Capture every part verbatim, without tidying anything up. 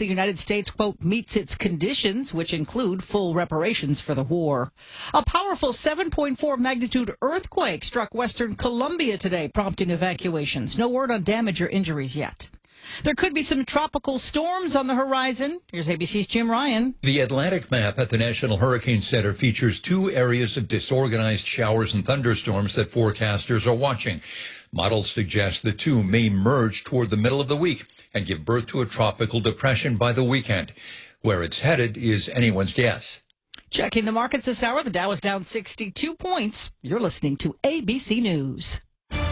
the United States, quote, meets its conditions, which include full reparations for the war. A powerful seven point four magnitude earthquake struck western Colombia today, prompting evacuations. No word on damage or injuries yet. There could be some tropical storms on the horizon. Here's A B C's Jim Ryan. The Atlantic map at the National Hurricane Center features two areas of disorganized showers and thunderstorms that forecasters are watching. Models suggest the two may merge toward the middle of the week and give birth to a tropical depression by the weekend. Where it's headed is anyone's guess. Checking the markets this hour, the Dow is down sixty-two points. You're listening to A B C News.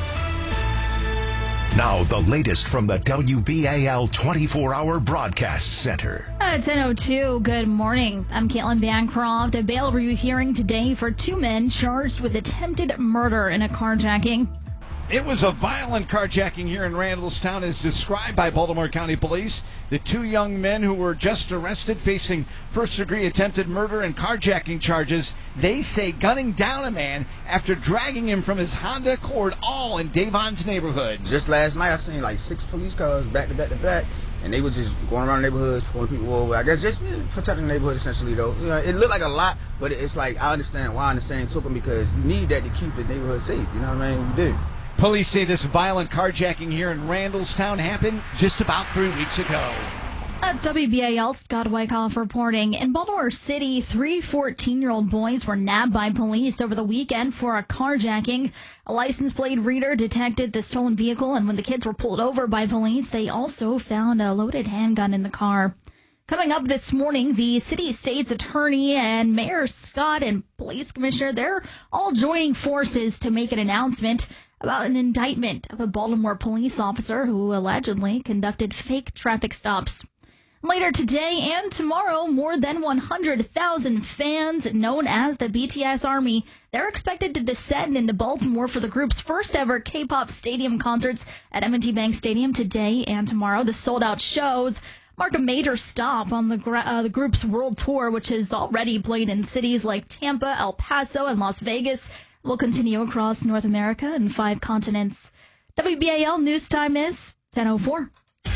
Now, the latest from the W B A L twenty-four hour Broadcast Center. At ten oh two, good morning. I'm Caitlin Bancroft. A bail review hearing today for two men charged with attempted murder in a carjacking. It was a violent carjacking here in Randallstown as described by Baltimore County Police. The two young men who were just arrested facing first-degree attempted murder and carjacking charges, they say gunning down a man after dragging him from his Honda Accord, all in Davon's neighborhood. Just last night I seen like six police cars back to back to back, and they were just going around neighborhoods, pulling people over. I guess just you know, protecting the neighborhood essentially though. You know, it looked like a lot, but it's like I understand why the same took them because you need that to keep the neighborhood safe. You know what I mean? You do. Police say this violent carjacking here in Randallstown happened just about three weeks ago. That's W B A L Scott Wyckoff reporting. In Baltimore City, three fourteen-year-old boys were nabbed by police over the weekend for a carjacking. A license plate reader detected the stolen vehicle, and when the kids were pulled over by police, they also found a loaded handgun in the car. Coming up this morning, the city state's attorney and Mayor Scott and police commissioner, they're all joining forces to make an announcement about an indictment of a Baltimore police officer who allegedly conducted fake traffic stops. Later today and tomorrow, more than one hundred thousand fans known as the B T S Army, they're expected to descend into Baltimore for the group's first ever K-pop stadium concerts at M and T Bank Stadium today and tomorrow. The sold-out shows mark a major stop on the, gra- uh, the group's world tour, which has already played in cities like Tampa, El Paso, and Las Vegas. Will continue across North America and five continents. W B A L News Time is ten oh four.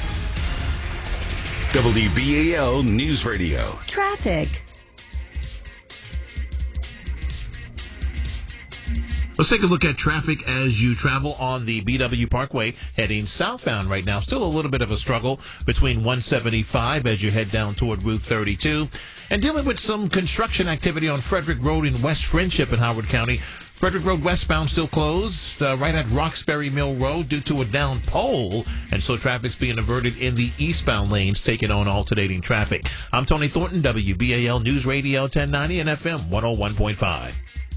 W B A L News Radio. Traffic. Let's take a look at traffic as you travel on the B W Parkway heading southbound right now. Still a little bit of a struggle between one seventy-five as you head down toward Route thirty-two. And dealing with some construction activity on Frederick Road in West Friendship in Howard County. Frederick Road westbound still closed uh, right at Roxbury Mill Road due to a down pole. And so traffic's being diverted in the eastbound lanes, taking on alternating traffic. I'm Tony Thornton, W B A L News Radio ten ninety and F M one oh one point five.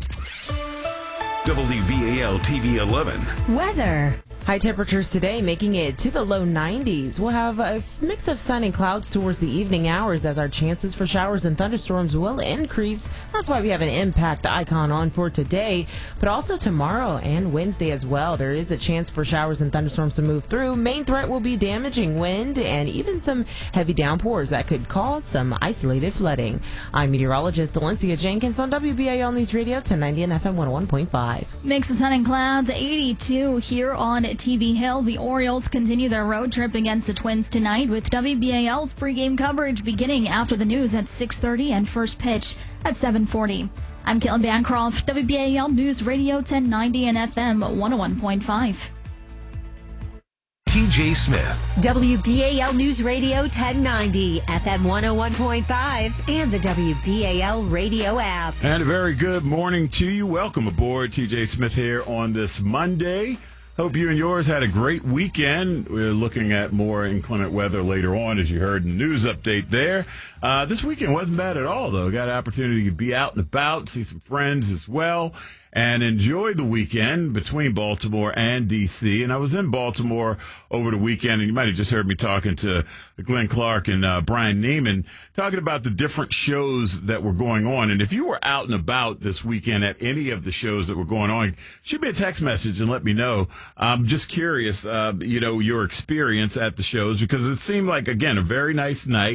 W B A L T V eleven. Weather. High temperatures today making it to the low nineties. We'll have a mix of sun and clouds towards the evening hours as our chances for showers and thunderstorms will increase. That's why we have an impact icon on for today, but also tomorrow and Wednesday as well. There is a chance for showers and thunderstorms to move through. Main threat will be damaging wind and even some heavy downpours that could cause some isolated flooding. I'm meteorologist Valencia Jenkins on W B A L News Radio ten ninety and F M one oh one point five. Mix of sun and clouds, eighty-two here on T V Hill. The Orioles continue their road trip against the Twins tonight with W B A L's pregame coverage beginning after the news at six thirty and first pitch at seven forty. I'm Caitlin Bancroft, W B A L News Radio ten ninety and F M one oh one point five. T J Smith. W B A L News Radio ten ninety, F M one oh one point five, and the W B A L radio app. And a very good morning to you. Welcome aboard. T J Smith here on this Monday. Hope you and yours had a great weekend. We're looking at more inclement weather later on, as you heard in the news update there. Uh, this weekend wasn't bad at all, though. Got an opportunity to be out and about, see some friends as well, and enjoy the weekend between Baltimore and D C. And I was in Baltimore over the weekend, and you might have just heard me talking to Glenn Clark and uh, Brian Neiman, talking about the different shows that were going on. And if you were out and about this weekend at any of the shows that were going on, shoot me a text message and let me know. I'm just curious, uh, you know, your experience at the shows, because it seemed like, again, a very nice night.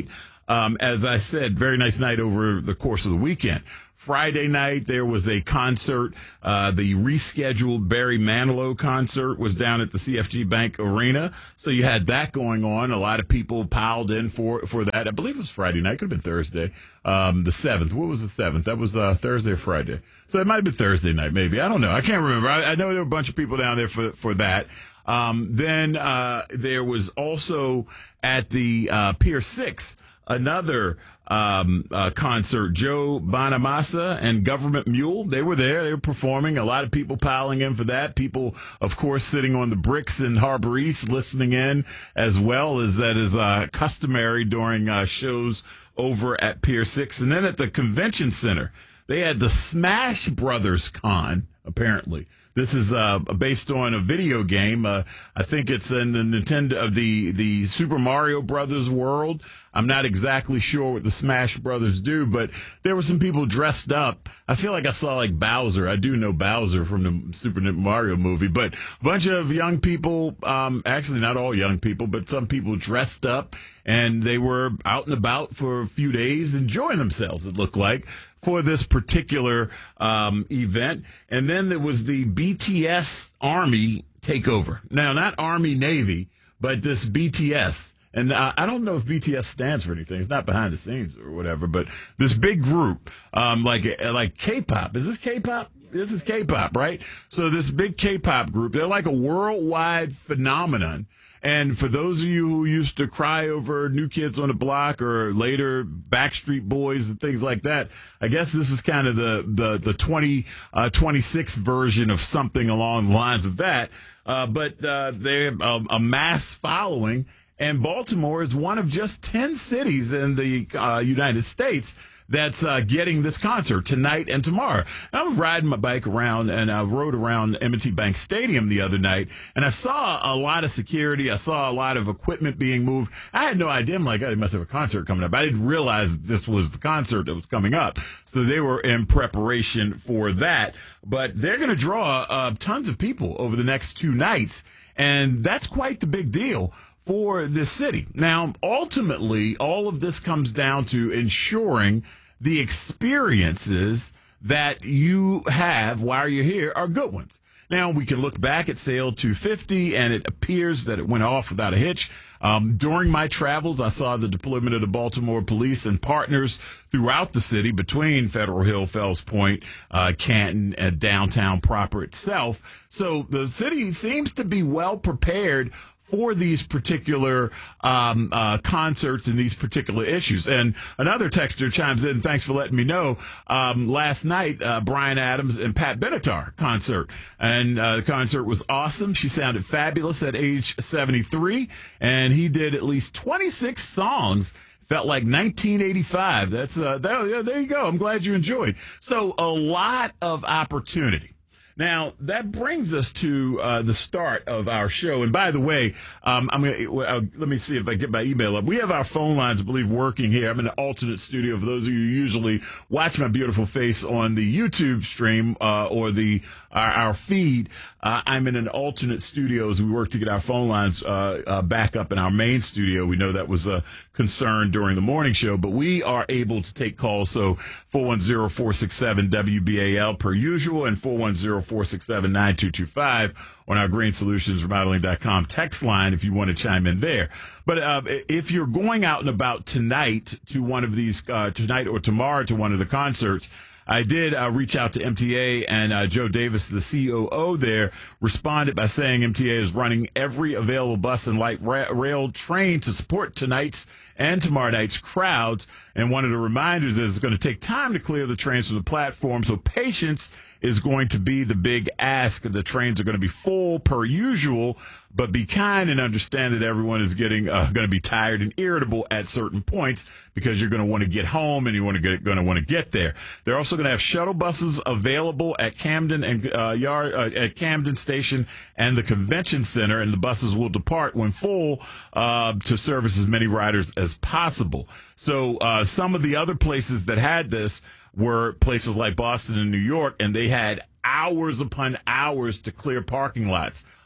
um, as I said, very nice night over the course of the weekend. Friday night, there was a concert. Uh, the rescheduled Barry Manilow concert was down at the C F G Bank Arena. So you had that going on. A lot of people piled in for, for that. I believe it was Friday night. Could have been Thursday. Um, the seventh. What was the seventh? That was uh, Thursday or Friday. So it might have been Thursday night, maybe. I don't know. I can't remember. I, I know there were a bunch of people down there for, for that. Um, then uh, there was also at the uh, Pier six another um, uh, concert. Joe Bonamassa and Government Mule, they were there. They were performing. A lot of people piling in for that. People, of course, sitting on the bricks in Harbor East listening in, as well as that is uh, customary during uh, shows over at Pier six. And then at the Convention Center, they had the Smash Brothers Con, apparently. This is uh, based on a video game. Uh, I think it's in the Nintendo of the the Super Mario Brothers world. I'm not exactly sure what the Smash Brothers do, but there were some people dressed up. I feel like I saw like Bowser. I do know Bowser from the Super Mario movie, but a bunch of young people, um, actually not all young people, but some people dressed up, and they were out and about for a few days enjoying themselves, it looked like, for this particular um, event. And then there was the B T S Army takeover. Now, not Army Navy, but this B T S. And uh, I don't know if B T S stands for anything. It's not behind the scenes or whatever, but this big group, um, like like K-pop. Is this K-pop? This is K-pop, right? So this big K-pop group, they're like a worldwide phenomenon. And for those of you who used to cry over New Kids on the Block or later Backstreet Boys and things like that, I guess this is kind of the the the twenty twenty-six version of something along the lines of that. Uh, but uh, they have a, a mass following, and Baltimore is one of just ten cities in the uh, United States that's uh, getting this concert tonight and tomorrow. I was riding my bike around, and I rode around M and T Bank Stadium the other night, and I saw a lot of security. I saw a lot of equipment being moved. I had no idea. I'm like, oh, they must have a concert coming up. I didn't realize this was the concert that was coming up. So they were in preparation for that. But they're going to draw uh, tons of people over the next two nights, and that's quite the big deal for this city. Now, ultimately, all of this comes down to ensuring the experiences that you have while you're here are good ones. Now, we can look back at Sail two fifty, and it appears that it went off without a hitch. Um, during my travels, I saw the deployment of the Baltimore police and partners throughout the city between Federal Hill, Fells Point, uh, Canton, and downtown proper itself. So the city seems to be well prepared for these particular um, uh, concerts and these particular issues. And another texter chimes in, thanks for letting me know, um, last night, uh, Bryan Adams and Pat Benatar concert. And uh, the concert was awesome. She sounded fabulous at age seventy-three, and he did at least twenty-six songs. Felt like nineteen eighty-five. That's uh, there, there you go. I'm glad you enjoyed. So a lot of opportunity. Now, that brings us to uh, the start of our show. And by the way, um, I'm gonna, uh, let me see if I get my email up. We have our phone lines, I believe, working here. I'm in an alternate studio. For those of you who usually watch my beautiful face on the YouTube stream uh, or the our, our feed, uh, I'm in an alternate studio as we work to get our phone lines uh, uh, back up in our main studio. We know that was a concern during the morning show, but we are able to take calls. So four one zero, four six seven, W B A L per usual, and four one zero, four six seven, nine two two five on our green solutions remodeling dot com text line if you want to chime in there. But uh, if you're going out and about tonight to one of these, uh, tonight or tomorrow to one of the concerts, I did uh, reach out to M T A, and uh, Joe Davis, the C O O there, responded by saying M T A is running every available bus and light ra- rail train to support tonight's and tomorrow night's crowds. And one of the reminders is it's going to take time to clear the trains from the platform, so patience is going to be the big ask. The trains are going to be full per usual, but be kind and understand that everyone is getting uh, going to be tired and irritable at certain points because you're going to want to get home and you want to get going to want to get there. They're also going to have shuttle buses available at Camden and uh, Yard uh, at Camden Station and the Convention Center, and the buses will depart when full uh, to service as many riders as possible. So uh, some of the other places that had this were places like Boston and New York, and they had hours upon hours to clear parking lots.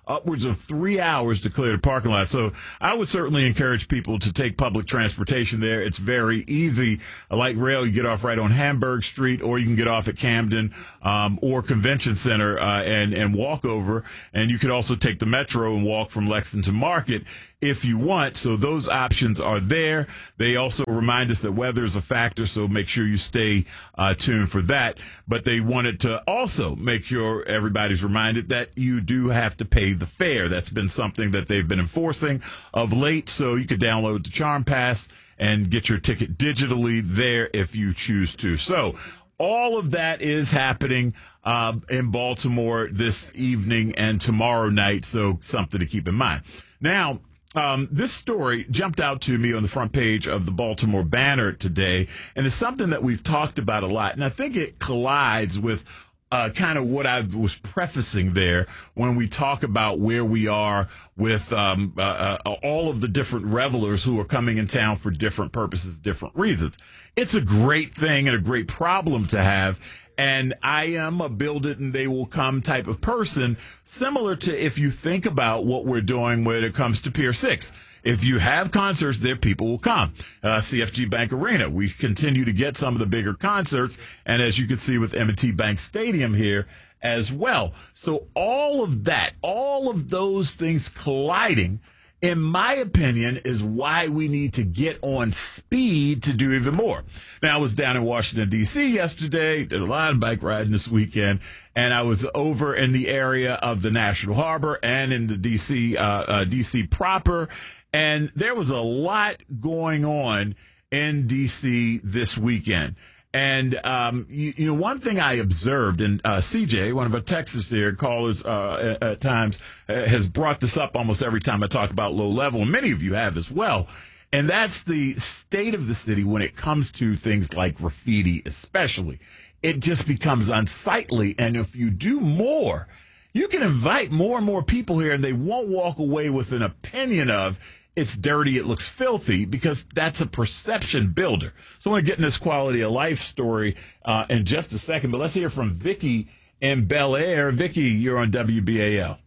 upwards of three hours to clear the parking lot. So I would certainly encourage people to take public transportation there. It's very easy. Like rail, you get off right on Hamburg Street, or you can get off at Camden um, or Convention Center uh, and, and walk over. And you could also take the Metro and walk from Lexington Market if you want. So those options are there. They also remind us that weather is a factor, so make sure you stay uh, tuned for that. But they wanted to also make sure everybody's reminded that you do have to pay the fare. That's been something that they've been enforcing of late. So you could download the Charm Pass and get your ticket digitally there if you choose to. So all of that is happening uh, in Baltimore this evening and tomorrow night. So something to keep in mind. Now, Um, this story jumped out to me on the front page of the Baltimore Banner today, and it's something that we've talked about a lot, and I think it collides with uh, kind of what I was prefacing there when we talk about where we are with um, uh, uh, all of the different revelers who are coming in town for different purposes, different reasons. It's a great thing and a great problem to have. And I am a build it and they will come type of person, similar to if you think about what we're doing when it comes to Pier six. If you have concerts there, people will come. Uh, C F G Bank Arena, we continue to get some of the bigger concerts. And as you can see with M and T Bank Stadium here as well. So all of that, all of those things colliding, in my opinion, is why we need to get on speed to do even more. Now, I was down in Washington, D C yesterday, did a lot of bike riding this weekend, and I was over in the area of the National Harbor and in the D C, uh, uh, D C proper, and there was a lot going on in D C this weekend. And, um, you, you know, one thing I observed, and uh, C J, one of our Texas here callers uh, at, at times, uh, has brought this up almost every time I talk about low level, and many of you have as well. And that's the state of the city when it comes to things like graffiti, especially. It just becomes unsightly. And if you do more, you can invite more and more people here, and they won't walk away with an opinion of, it's dirty, it looks filthy, because that's a perception builder. So I want to get in this quality of life story uh, in just a second, but let's hear from Vicky in Bel Air. Vicky, you're on W B A L.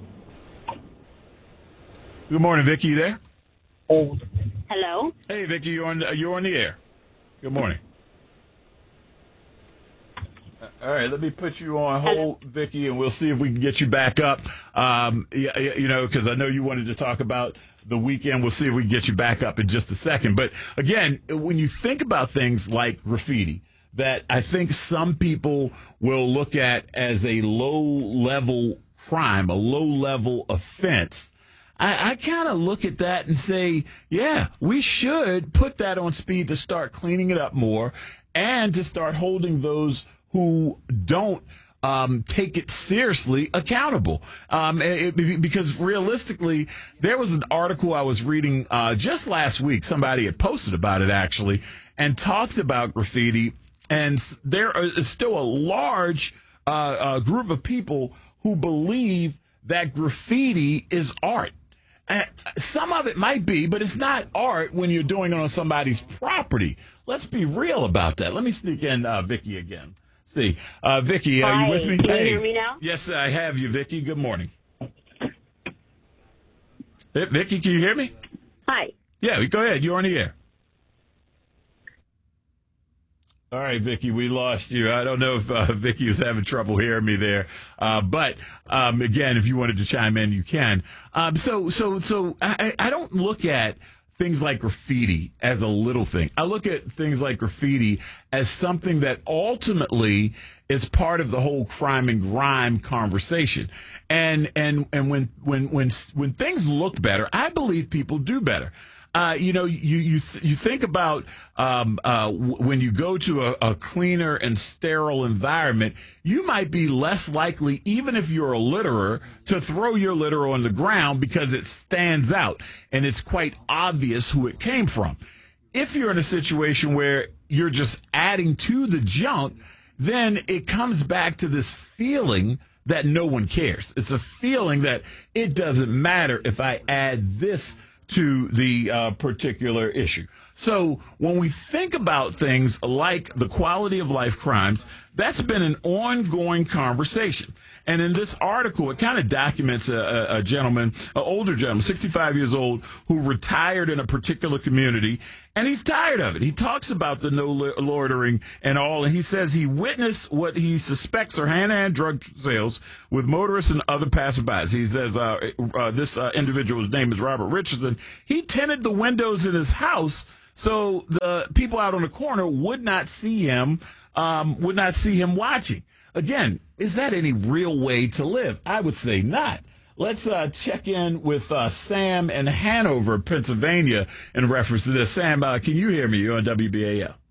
Good morning, Vicky. You there? Oh. Hello. Hey, Vicky, you're on, you're on the air. Good morning. All right, let me put you on hold, Vicky, and we'll see if we can get you back up. Um, you, you know, because I know you wanted to talk about the weekend. We'll see if we can get you back up in just a second. But again, when you think about things like graffiti, that I think some people will look at as a low-level crime, a low-level offense, I, I kind of look at that and say, yeah, we should put that on speed to start cleaning it up more and to start holding those who don't um, take it seriously accountable. Um, it, it, because realistically, there was an article I was reading uh, just last week. Somebody had posted about it, actually, and talked about graffiti. And there is still a large uh, uh, group of people who believe that graffiti is art. Uh, some of it might be, but it's not art when you're doing it on somebody's property. Let's be real about that. Let me sneak in uh, Vicky again. See, uh, Vicky, are Hi. you with me? Can hey. you hear me now? Yes, I have you, Vicky. Good morning. Hey, Vicky, can you hear me? Hi. Yeah, go ahead. You're on the air. All right, Vicky, we lost you. I don't know if uh, Vicky was having trouble hearing me there, uh, but um, again, if you wanted to chime in, you can. Um, so, so, so I, I don't look at things like graffiti as a little thing. I look at things like graffiti as something that ultimately is part of the whole crime and grime conversation. And and and when when when when things look better, I believe people do better. Uh, you know, you you th- you think about um, uh, w- when you go to a, a cleaner and sterile environment, you might be less likely, even if you're a litterer, to throw your litter on the ground because it stands out and it's quite obvious who it came from. If you're in a situation where you're just adding to the junk, then it comes back to this feeling that no one cares. It's a feeling that it doesn't matter if I add this to the uh, particular issue. So when we think about things like the quality of life crimes That's been an ongoing conversation. And in this article, it kind of documents a, a, a gentleman, an older gentleman, sixty-five years old, who retired in a particular community, and he's tired of it. He talks about the no loitering and all, and he says he witnessed what he suspects are hand-to-hand drug sales with motorists and other passerbys. He says uh, uh, this uh, individual's name is Robert Richardson. He tinted the windows in his house so the people out on the corner would not see him, um, would not see him watching. Again, is that any real way to live? I would say not. Let's uh, check in with uh, Sam in Hanover, Pennsylvania, in reference to this. Sam, uh, can you hear me? You're on W B A L.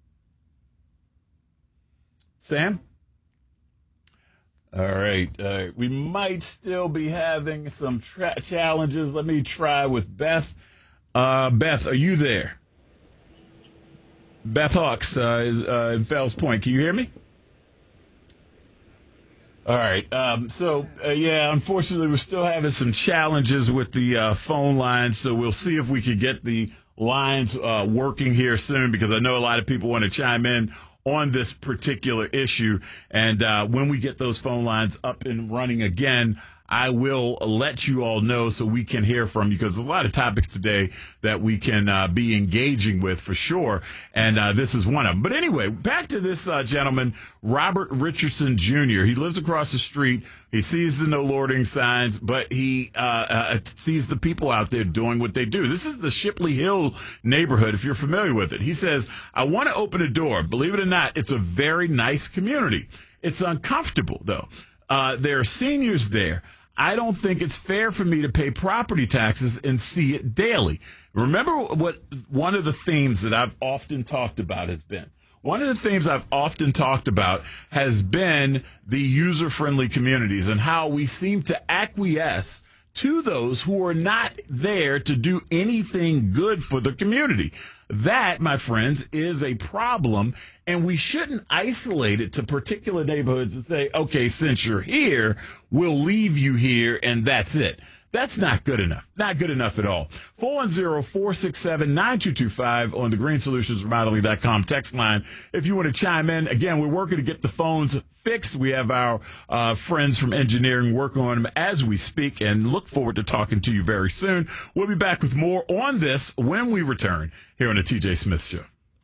Sam? All right. Uh, we might still be having some tra- challenges. Let me try with Beth. Uh, Beth, are you there? Beth Hawks uh, is uh, in Fells Point. Can you hear me? All right. Um, so, uh, yeah, unfortunately, we're still having some challenges with the uh, phone lines, so we'll see if we can get the lines uh, working here soon, because I know a lot of people want to chime in on this particular issue. And uh, when we get those phone lines up and running again, I will let you all know so we can hear from you, because there's a lot of topics today that we can uh, be engaging with for sure, and uh, this is one of them. But anyway, back to this uh, gentleman, Robert Richardson Junior He lives across the street. He sees the no loitering signs, but he uh, uh, sees the people out there doing what they do. This is the Shipley Hill neighborhood, if you're familiar with it. He says, I want to open a door. Believe it or not, it's a very nice community. It's uncomfortable, though. Uh, there are seniors there. I don't think it's fair for me to pay property taxes and see it daily. Remember what one of the themes that I've often talked about has been? One of the themes I've often talked about has been the user-friendly communities and how we seem to acquiesce to those who are not there to do anything good for the community. That, my friends, is a problem, and we shouldn't isolate it to particular neighborhoods and say, okay, since you're here, we'll leave you here, and that's it. That's not good enough. Not good enough at all. four one zero, four six seven, nine two two five on the green solutions remodeling dot com text line. If you want to chime in, again, we're working to get the phones fixed. We have our uh, friends from engineering working on them as we speak, and look forward to talking to you very soon. We'll be back with more on this when we return here on the T J Smith Show.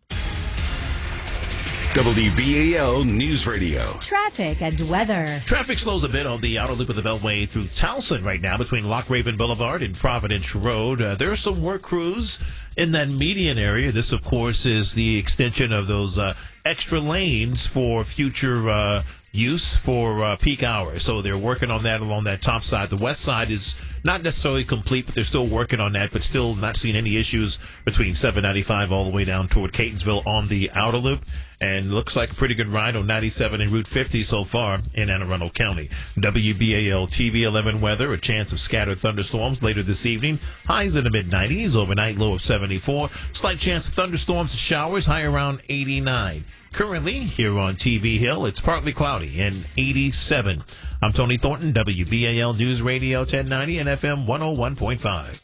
W B A L News Radio. Traffic and weather. Traffic slows a bit on the outer loop of the Beltway through Towson right now between Lock Raven Boulevard and Providence Road. Uh, there are some work crews in that median area. This, of course, is the extension of those uh, extra lanes for future uh, use for uh, peak hours. So they're working on that along that top side. The west side is not necessarily complete, but they're still working on that, but still not seeing any issues between seven ninety-five all the way down toward Catonsville on the outer loop. And looks like a pretty good ride on ninety-seven and Route fifty so far in Anne Arundel County. W B A L T V eleven weather, a chance of scattered thunderstorms later this evening. Highs in the mid nineties, overnight low of seventy-four. Slight chance of thunderstorms and showers, high around eighty-nine. Currently, here on T V Hill, it's partly cloudy and eighty-seven. I'm Tony Thornton, W B A L News Radio ten ninety and F M one oh one point five.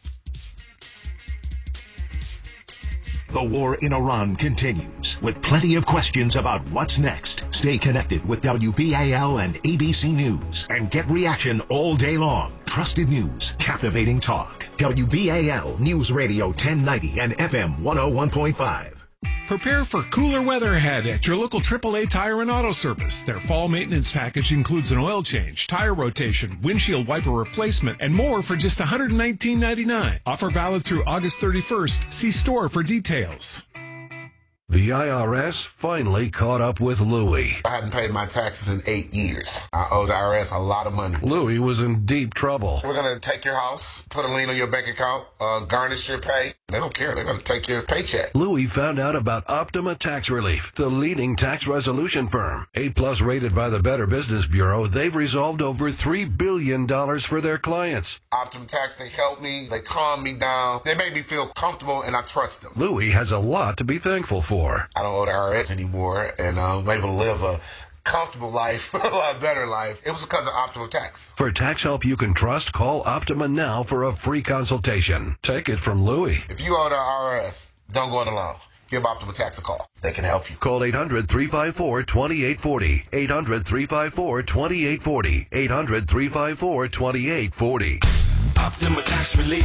The war in Iran continues, with plenty of questions about what's next. Stay connected with W B A L and A B C News and get reaction all day long. Trusted news, captivating talk. W B A L News Radio ten ninety and F M one oh one point five. Prepare for cooler weather ahead at your local triple A Tire and Auto Service. Their fall maintenance package includes an oil change, tire rotation, windshield wiper replacement, and more for just one hundred nineteen ninety-nine. Offer valid through August thirty-first. See store for details. The I R S finally caught up with Louie. I hadn't paid my taxes in eight years. I owe the I R S a lot of money. Louie was in deep trouble. We're going to take your house, put a lien on your bank account, uh, garnish your pay. They don't care. They're going to take your paycheck. Louie found out about Optima Tax Relief, the leading tax resolution firm. A-plus rated by the Better Business Bureau, they've resolved over three billion dollars for their clients. Optima Tax, they help me. They calm me down. They make me feel comfortable, and I trust them. Louie has a lot to be thankful for. I don't owe the I R S anymore, and I'm able to live a comfortable life, a lot better life. It was because of Optima Tax. For tax help you can trust, call Optima now for a free consultation. Take it from Louie. If you owe the I R S, don't go it alone. give Optima Tax a call. They can help you. Call eight hundred, three five four, two eight four zero. eight hundred, three five four, two eight four zero. eight hundred, three five four, two eight four zero. Optima Tax Relief.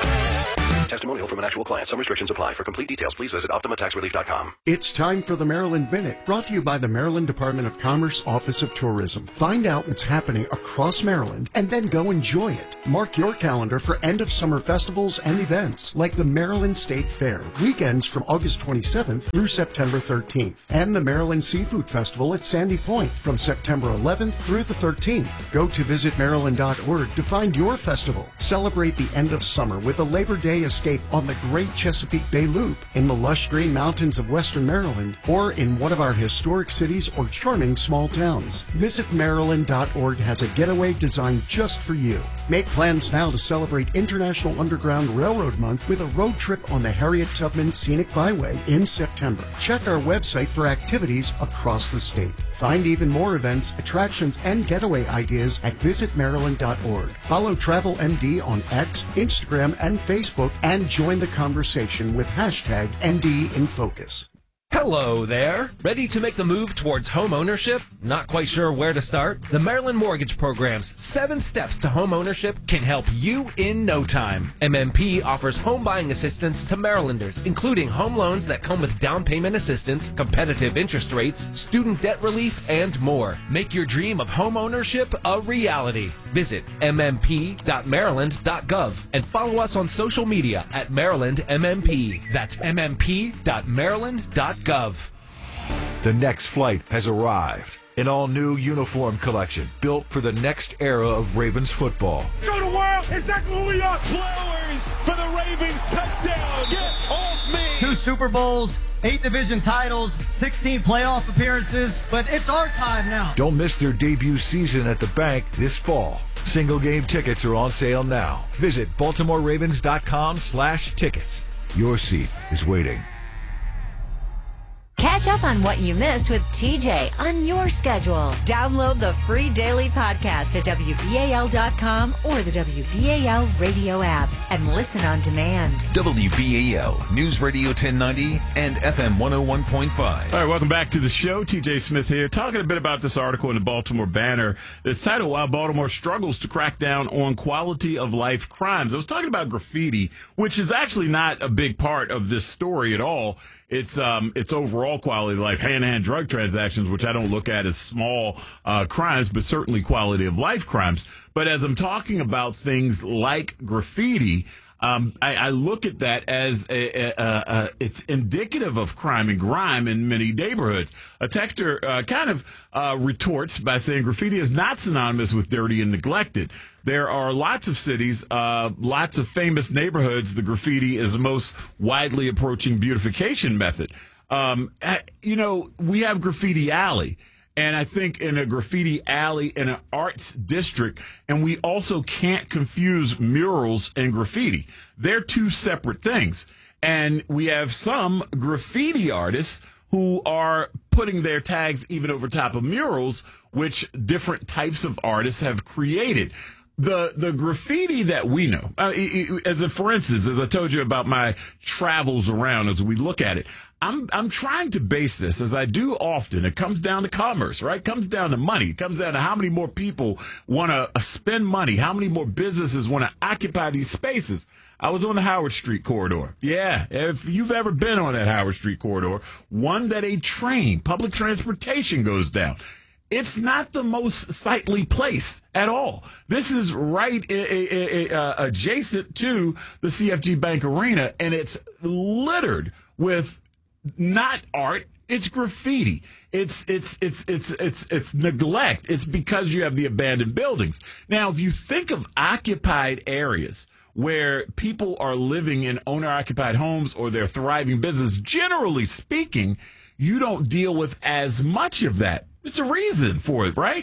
Testimonial from an actual client. Some restrictions apply. For complete details, please visit optima tax relief dot com. It's time for the Maryland Minute, brought to you by the Maryland Department of Commerce Office of Tourism. Find out what's happening across Maryland and then go enjoy it. Mark your calendar for end of summer festivals and events like the Maryland State Fair, weekends from August twenty-seventh through September thirteenth, and the Maryland Seafood Festival at Sandy Point from September eleventh through the thirteenth. Go to visit maryland dot org to find your festival. Celebrate the end of summer with a Labor Day escape on the Great Chesapeake Bay Loop, in the lush green mountains of western Maryland, or in one of our historic cities or charming small towns. Visit maryland dot org has a getaway designed just for you. Make plans now to celebrate International Underground Railroad Month with a road trip on the Harriet Tubman Scenic Byway in September. Check our website for activities across the state. Find even more events, attractions, and getaway ideas at visit maryland dot org. Follow Travel M D on X, Instagram, and Facebook, and join the conversation with hashtag M D in Focus. Hello there. Ready to make the move towards home ownership? Not quite sure where to start? The Maryland Mortgage Program's seven steps to home ownership can help you in no time. M M P offers home buying assistance to Marylanders, including home loans that come with down payment assistance, competitive interest rates, student debt relief, and more. Make your dream of home ownership a reality. Visit m m p dot maryland dot gov and follow us on social media at Maryland M M P. That's m m p dot maryland dot gov. The next flight has arrived. An all-new uniform collection built for the next era of Ravens football. Show the world exactly who we are. Flowers for the Ravens touchdown. Get off me. Two Super Bowls, eight division titles, sixteen playoff appearances, but it's our time now. Don't miss their debut season at the bank this fall. Single game tickets are on sale now. Visit baltimore ravens dot com slash tickets. Your seat is waiting. Catch up on what you missed with T J on your schedule. Download the free daily podcast at W B A L dot com or the W B A L radio app and listen on demand. W B A L News Radio ten ninety and F M one oh one point five. All right, welcome back to the show. T J Smith here, talking a bit about this article in the Baltimore Banner. It's titled, While Baltimore Struggles to Crack Down on Quality of Life Crimes. I was talking about graffiti, which is actually not a big part of this story at all. It's um, it's overall quality of life, hand-to-hand drug transactions, which I don't look at as small uh, crimes, but certainly quality of life crimes. But as I'm talking about things like graffiti, um, I, I look at that as a, a, a, a, it's indicative of crime and grime in many neighborhoods. A texter uh, kind of uh, retorts by saying graffiti is not synonymous with dirty and neglected. There are lots of cities, uh, lots of famous neighborhoods. The graffiti is the most widely approaching beautification method. Um, you know, we have Graffiti Alley. And I think in a graffiti alley in an arts district, and we also can't confuse murals and graffiti. They're two separate things. And we have some graffiti artists who are putting their tags even over top of murals, which different types of artists have created. The the graffiti that we know, uh, as a, for instance, as I told you about my travels around, as we look at it, I'm I'm trying to base this, as I do often. It comes down to commerce, right? It comes down to money. It comes down to how many more people want to spend money, how many more businesses want to occupy these spaces. I was on the Howard Street corridor. Yeah, if you've ever been on that Howard Street corridor, one that a train, public transportation goes down. It's not the most sightly place at all. This is right a, a, a, a, adjacent to the C F G Bank Arena, and it's littered with not art. It's graffiti. It's it's it's it's it's it's neglect. It's because you have the abandoned buildings. Now, if you think of occupied areas where people are living in owner-occupied homes or their thriving business, generally speaking, you don't deal with as much of that. It's a reason for it, right?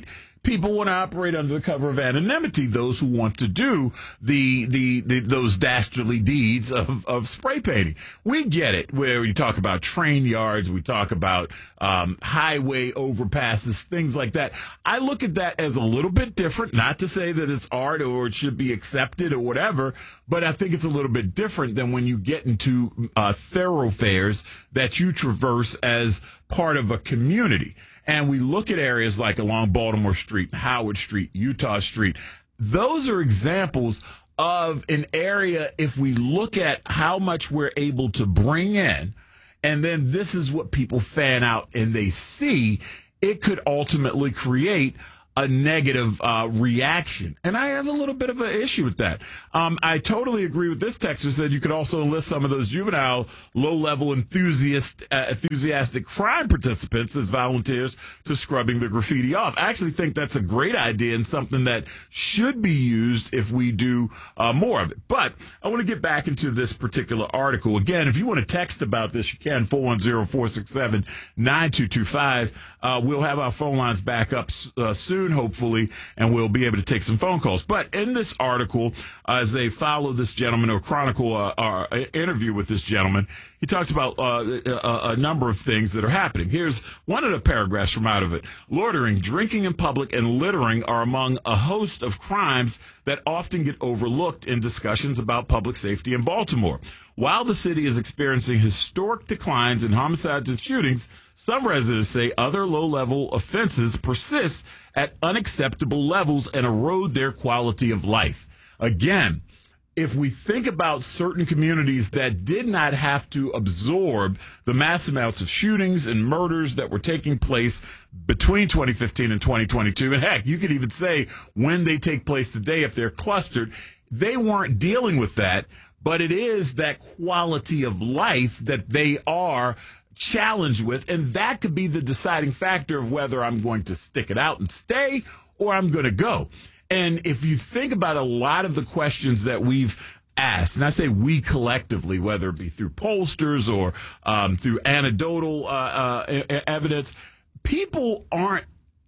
people want to operate under the cover of anonymity, those who want to do the the, the those dastardly deeds of, of spray painting. We get it, where you talk about train yards, we talk about um, highway overpasses, things like that. I look at that as a little bit different, not to say that it's art or it should be accepted or whatever, but I think it's a little bit different than when you get into uh, thoroughfares that you traverse as part of a community. And we look at areas like along Baltimore Street, Howard Street, Utah Street. Those are examples of an area, if we look at how much we're able to bring in, and then this is what people fan out and they see, it could ultimately create a negative uh, reaction. And I have a little bit of an issue with that. Um, I totally agree with this texter said you could also enlist some of those juvenile, low-level enthusiast, uh, enthusiastic crime participants as volunteers to scrubbing the graffiti off. I actually think that's a great idea and something that should be used if we do uh, more of it. But I want to get back into this particular article. Again, if you want to text about this, you can, four one zero, four six seven, nine two two five. Uh, we'll have our phone lines back up uh, soon, hopefully, and we'll be able to take some phone calls. But in this article, uh, as they follow this gentleman or chronicle uh, our interview with this gentleman, he talks about uh, a, a number of things that are happening. Here's one of the paragraphs from out of it. Loitering, drinking in public, and littering are among a host of crimes that often get overlooked in discussions about public safety in Baltimore. While the city is experiencing historic declines in homicides and shootings, some residents say other low-level offenses persist at unacceptable levels and erode their quality of life. Again, if we think about certain communities that did not have to absorb the mass amounts of shootings and murders that were taking place between twenty fifteen and twenty twenty-two, and heck, you could even say when they take place today, if they're clustered, they weren't dealing with that, but it is that quality of life that they are challenged with, and that could be the deciding factor of whether I'm going to stick it out and stay or I'm going to go. And if you think about a lot of the questions that we've asked, and I say we collectively, whether it be through pollsters or um, through anecdotal uh, uh, evidence, people aren't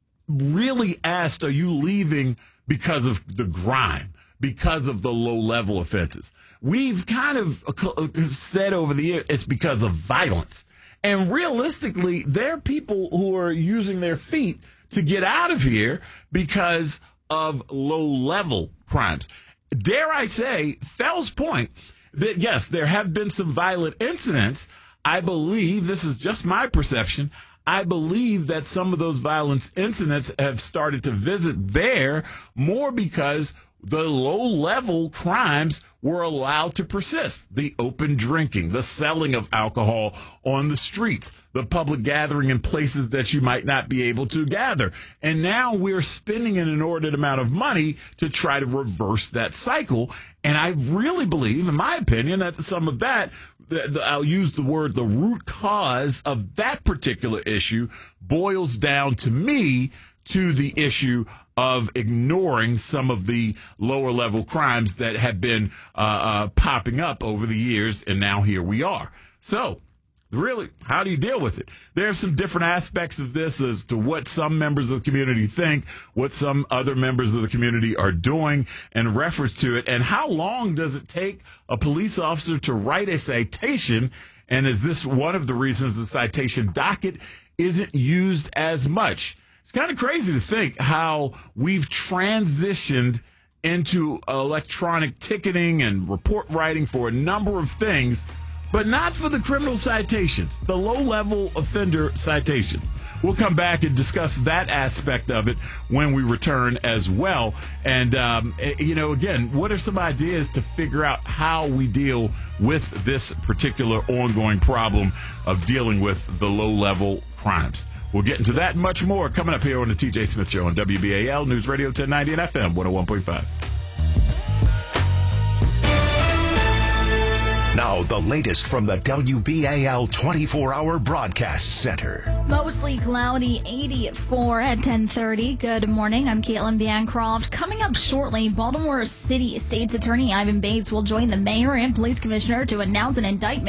really asked, are you leaving because of the grime, because of the low-level offenses? We've kind of said over the years it's because of violence. And realistically, there are people who are using their feet to get out of here because of low-level crimes. Dare I say, Fell's point, that yes, there have been some violent incidents. I believe, this is just my perception, I believe that some of those violent incidents have started to visit there more because the low-level crimes were allowed to persist. The open drinking, the selling of alcohol on the streets, the public gathering in places that you might not be able to gather. And now we're spending an inordinate amount of money to try to reverse that cycle. And I really believe, in my opinion, that some of that, the, the, I'll use the word, the root cause of that particular issue boils down to me to the issue of ignoring some of the lower level crimes that have been uh, uh, popping up over the years, and now here we are. So, really, how do you deal with it? There are some different aspects of this as to what some members of the community think, what some other members of the community are doing in reference to it, and how long does it take a police officer to write a citation, and is this one of the reasons the citation docket isn't used as much? It's kind of crazy to think how we've transitioned into electronic ticketing and report writing for a number of things, but not for the criminal citations, the low-level offender citations. We'll come back and discuss that aspect of it when we return as well. And, um, you know, again, what are some ideas to figure out how we deal with this particular ongoing problem of dealing with the low-level crimes? We'll get into that and much more coming up here on the T J Smith Show on W B A L News Radio ten ninety and F M one oh one point five. Now, the latest from the W B A L twenty-four hour Broadcast Center. Mostly cloudy, eighty-four at ten thirty. Good morning. I'm Caitlin Bancroft. Coming up shortly, Baltimore City State's Attorney Ivan Bates will join the mayor and police commissioner to announce an indictment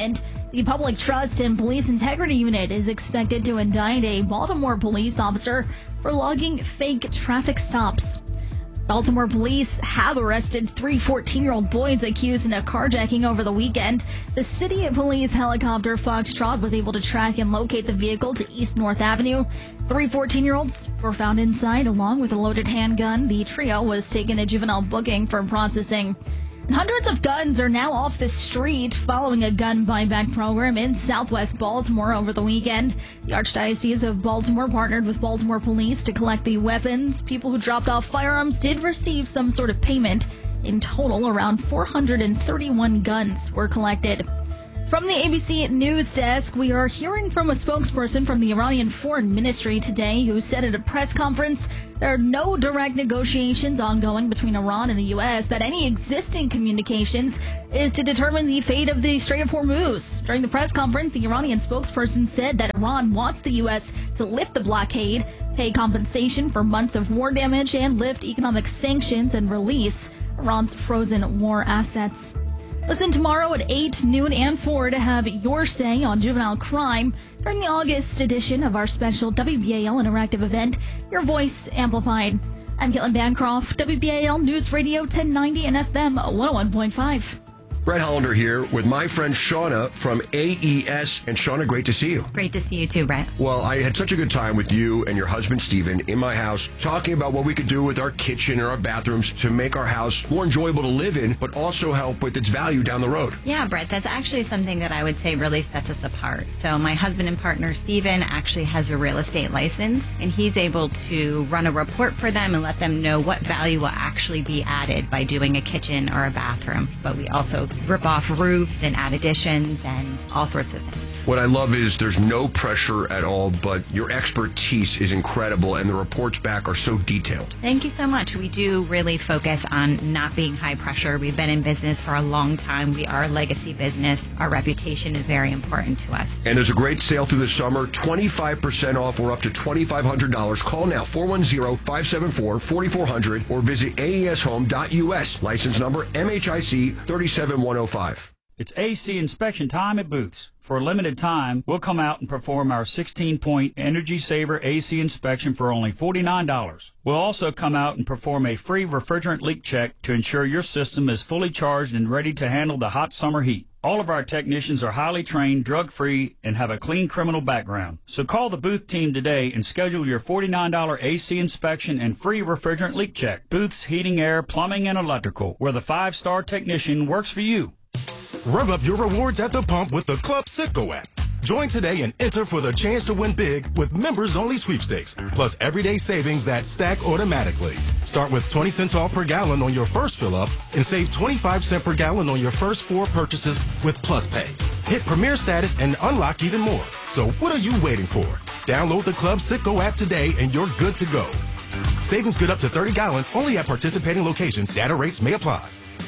The Public Trust and Police Integrity Unit is expected to indict a Baltimore police officer for logging fake traffic stops. Baltimore police have arrested three fourteen-year-old boys accused in a carjacking over the weekend. The city police helicopter Foxtrot was able to track and locate the vehicle to East North Avenue. Three fourteen-year-olds were found inside along with a loaded handgun. The trio was taken to juvenile booking for processing. And hundreds of guns are now off the street following a gun buyback program in southwest Baltimore over the weekend. The Archdiocese of Baltimore partnered with Baltimore police to collect the weapons. People who dropped off firearms did receive some sort of payment. In total, around four hundred thirty-one guns were collected. From the A B C News Desk, we are hearing from a spokesperson from the Iranian Foreign Ministry today who said at a press conference there are no direct negotiations ongoing between Iran and the U S, that any existing communications is to determine the fate of the Strait of Hormuz. During the press conference, the Iranian spokesperson said that Iran wants the U S to lift the blockade, pay compensation for months of war damage, and lift economic sanctions and release Iran's frozen war assets. Listen tomorrow at eight, noon, and four to have your say on juvenile crime during the August edition of our special W B A L interactive event, Your Voice Amplified. I'm Caitlin Bancroft, W B A L News Radio ten ninety and F M one oh one point five. Brett Hollander here with my friend Shauna from A E S. And Shauna, great to see you. Great to see you too, Brett. Well, I had such a good time with you and your husband, Steven, in my house, talking about what we could do with our kitchen and our bathrooms to make our house more enjoyable to live in, but also help with its value down the road. Yeah, Brett, that's actually something that I would say really sets us apart. So my husband and partner, Steven, actually has a real estate license, and he's able to run a report for them and let them know what value will actually be added by doing a kitchen or a bathroom. But we also rip off roofs and add additions and all sorts of things. What I love is there's no pressure at all, but your expertise is incredible, and the reports back are so detailed. Thank you so much. We do really focus on not being high pressure. We've been in business for a long time. We are a legacy business. Our reputation is very important to us. And there's a great sale through the summer, twenty-five percent off or up to twenty-five hundred dollars. Call now, four one zero, five seven four, four four zero zero, or visit A E S home dot U S. License number M H I C three seven one zero five. It's A C inspection time at Booth's. For a limited time, we'll come out and perform our sixteen-point Energy Saver A C inspection for only forty-nine dollars. We'll also come out and perform a free refrigerant leak check to ensure your system is fully charged and ready to handle the hot summer heat. All of our technicians are highly trained, drug-free, and have a clean criminal background. So call the Booth team today and schedule your forty-nine dollars A C inspection and free refrigerant leak check. Booth's Heating, Air, Plumbing, and Electrical, where the five-star technician works for you. Rev up your rewards at the pump with the Club Citgo app. Join today and enter for the chance to win big with members-only sweepstakes, plus everyday savings that stack automatically. Start with twenty cents off per gallon on your first fill-up and save twenty-five cents per gallon on your first four purchases with Plus Pay. Hit Premier status and unlock even more. So what are you waiting for? Download the Club Citgo app today and you're good to go. Savings good up to thirty gallons only at participating locations. Data rates may apply.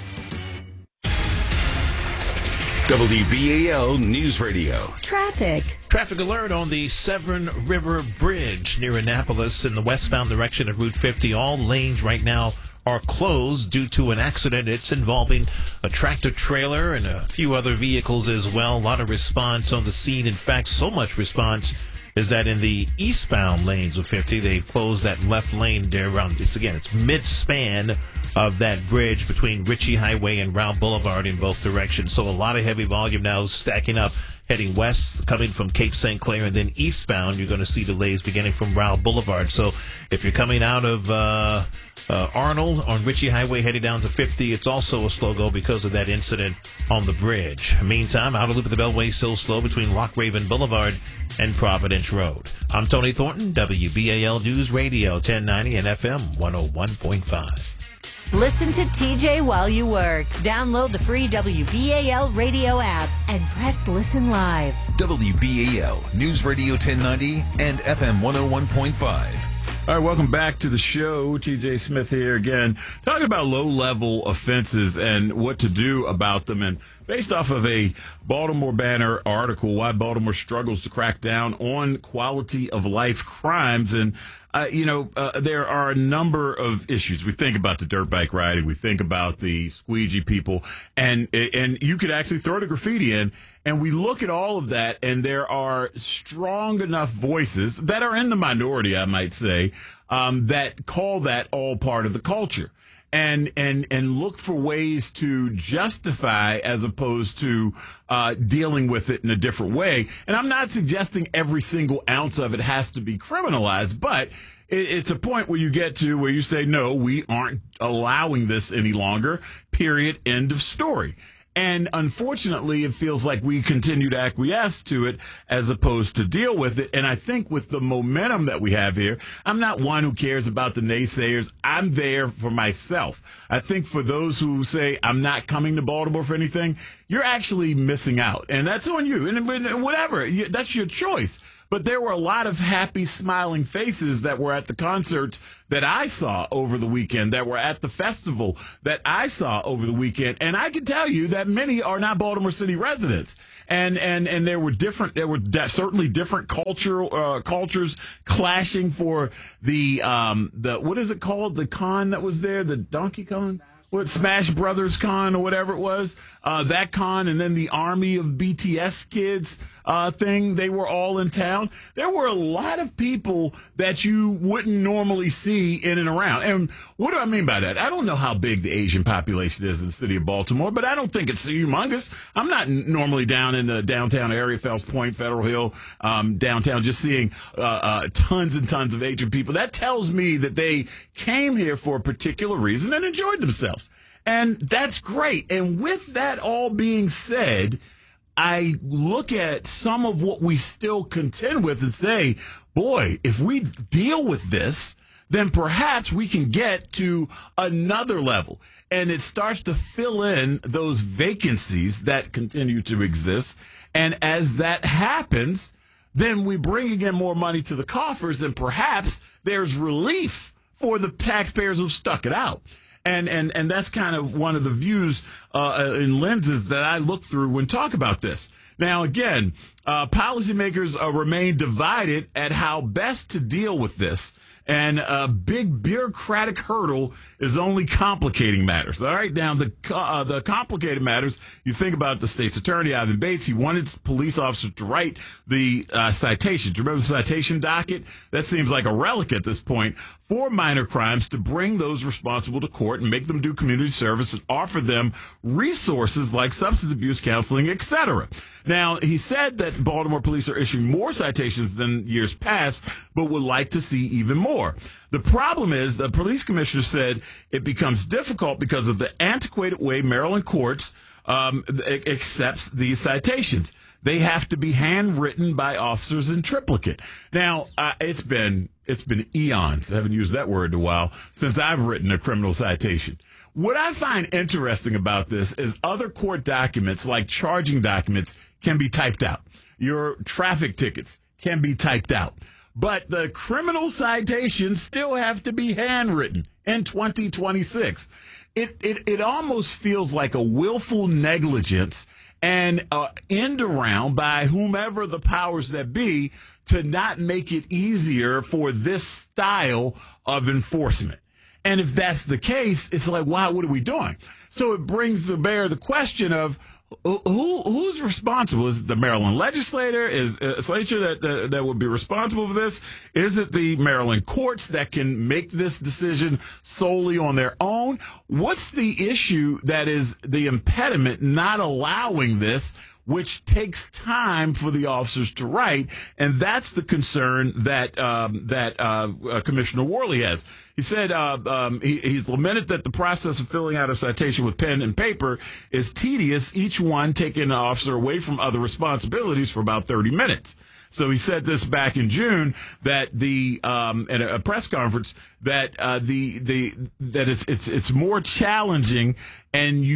W B A L News Radio. Traffic. Traffic alert on the Severn River Bridge near Annapolis in the westbound direction of Route fifty. All lanes right now are closed due to an accident. It's involving a tractor trailer and a few other vehicles as well. A lot of response on the scene. In fact, so much response is that in the eastbound lanes of fifty, they've closed that left lane there around, it's again, it's mid-span of that bridge between Ritchie Highway and Round Boulevard in both directions. So a lot of heavy volume now stacking up, heading west, coming from Cape Saint Clair, and then eastbound, you're going to see delays beginning from Round Boulevard. So if you're coming out of uh, uh, Arnold on Ritchie Highway heading down to fifty, it's also a slow go because of that incident on the bridge. Meantime, outer loop of the Beltway still slow between Lock Raven Boulevard and Providence Road. I'm Tony Thornton, W B A L News Radio ten ninety and F M one oh one point five. Listen to T J while you work. Download the free W B A L radio app and press listen live. W B A L News Radio ten ninety and F M one oh one point five. All right, welcome back to the show. T J Smith here again, talking about low-level offenses and what to do about them. And based off of a Baltimore Banner article, Why Baltimore Struggles to Crack Down on Quality of Life Crimes. And, uh, you know, uh, there are a number of issues. We think about the dirt bike riding. We think about the squeegee people. And, and you could actually throw the graffiti in. And we look at all of that, and there are strong enough voices that are in the minority, I might say, um, that call that all part of the culture. And, and, and look for ways to justify as opposed to uh, dealing with it in a different way. And I'm not suggesting every single ounce of it has to be criminalized, but it, it's a point where you get to where you say, no, we aren't allowing this any longer, period, end of story. And unfortunately, it feels like we continue to acquiesce to it as opposed to deal with it. And I think with the momentum that we have here, I'm not one who cares about the naysayers. I'm there for myself. I think for those who say I'm not coming to Baltimore for anything, you're actually missing out. And that's on you. And whatever, that's your choice. But there were a lot of happy, smiling faces that were at the concerts that I saw over the weekend, that were at the festival that I saw over the weekend. And I can tell you that many are not Baltimore City residents. And and and there were different, there were de- certainly different cultural uh, cultures clashing for the, um, the, what is it called? The con that was there, the Donkey Con? What, Smash Brothers Con or whatever it was, uh, that con, and then the Army of B T S Kids uh, thing, they were all in town. There were a lot of people that you wouldn't normally see in and around. And what do I mean by that? I don't know how big the Asian population is in the city of Baltimore, but I don't think it's humongous. I'm not normally down in the downtown area, Fells Point, Federal Hill, um, downtown, just seeing uh, uh, tons and tons of Asian people. That tells me that they came here for a particular reason and enjoyed themselves. And that's great. And with that all being said, I look at some of what we still contend with and say, boy, if we deal with this, then perhaps we can get to another level. And it starts to fill in those vacancies that continue to exist. And as that happens, then we bring again more money to the coffers, and perhaps there's relief for the taxpayers who've stuck it out. And and and that's kind of one of the views uh, and lenses that I look through when talk about this. Now, again, uh, policymakers uh, remain divided at how best to deal with this. And a big bureaucratic hurdle is only complicating matters. All right. Now, the uh, the complicated matters, you think about the state's attorney, Ivan Bates. He wanted police officers to write the uh, citations. Do you remember the citation docket? That seems like a relic at this point for minor crimes, to bring those responsible to court and make them do community service and offer them resources like substance abuse counseling, et cetera. Now, he said that Baltimore police are issuing more citations than years past, but would like to see even more. The problem is the police commissioner said it becomes difficult because of the antiquated way Maryland courts um, accepts these citations. They have to be handwritten by officers in triplicate. Now, uh, it's been it's been eons, I haven't used that word in a while, since I've written a criminal citation. What I find interesting about this is other court documents, like charging documents, can be typed out. Your traffic tickets can be typed out. But the criminal citations still have to be handwritten in twenty twenty-six. It, it, it almost feels like a willful negligence and uh, end around by whomever the powers that be to not make it easier for this style of enforcement. And if that's the case, it's like, wow, what are we doing? So it brings to bear the question of who who's responsible? Is it the Maryland legislator? Is a legislature that, that that would be responsible for this? Is it the Maryland courts that can make this decision solely on their own? What's the issue that is the impediment not allowing this, which takes time for the officers to write? And that's the concern that um, that uh, uh, Commissioner Worley has. He said uh, um, he, he's lamented that the process of filling out a citation with pen and paper is tedious, each one taking an officer away from other responsibilities for about thirty minutes. So he said this back in June, that the um, at a press conference, that uh, the the that it's it's it's more challenging, and you